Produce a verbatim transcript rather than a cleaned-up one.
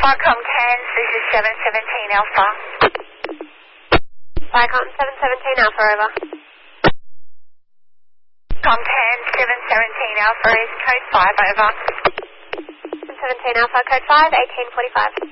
Viacom Cairns, this is seven seventeen Alpha. Viacom seven seventeen Alpha, over. Viacom Cairns, seven seventeen Alpha is code five, over. seven seventeen Alpha, code five, eighteen forty-five.